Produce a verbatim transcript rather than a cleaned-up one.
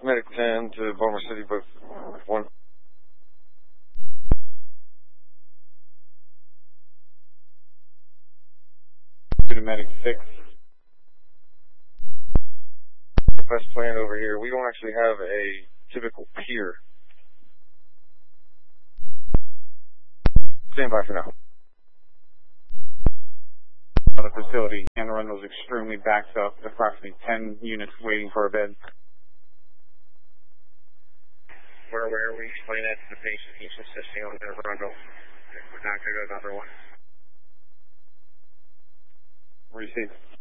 Medic ten to Baltimore City, book one. To Medic six. Best plan over here. We don't actually have a typical pier. Stand by for now. The facility and run was extremely backed up, approximately ten units waiting for a bed. We're aware, we explain that to the patient, keeps insisting on their Rundle. We're not going to go another one. Receive.